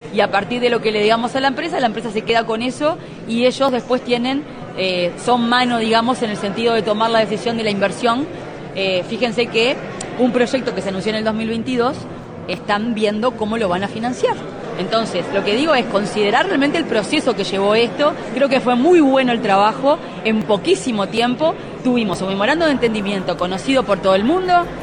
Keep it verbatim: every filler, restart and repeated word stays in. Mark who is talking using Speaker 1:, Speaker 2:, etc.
Speaker 1: y a partir de lo que le digamos a la empresa, la empresa se queda con eso y ellos después tienen, eh, son mano, digamos, en el sentido de tomar la decisión de la inversión. Eh, fíjense que un proyecto que se anunció en el dos mil veintidós, están viendo cómo lo van a financiar. Entonces, lo que digo es considerar realmente el proceso que llevó esto. Creo que fue muy bueno el trabajo, en poquísimo tiempo tuvimos un memorando de entendimiento conocido por todo el mundo,